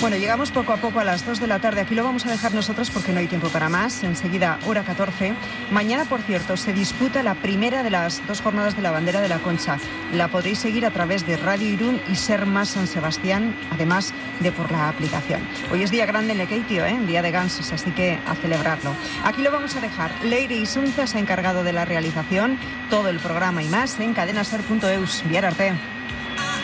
Bueno, llegamos poco a poco a las 2 de la tarde. Aquí lo vamos a dejar nosotros porque no hay tiempo para más. Enseguida, hora 14. Mañana, por cierto, se disputa la primera de las 2 jornadas de la Bandera de la Concha. La podréis seguir a través de Radio Irún y Ser Más San Sebastián, además de por la aplicación. Hoy es día grande en Lekeitio, día de gansos, así que a celebrarlo. Aquí lo vamos a dejar. Leire Isunza se ha encargado de la realización. Todo el programa y más en cadenaser.eus. Biar arte.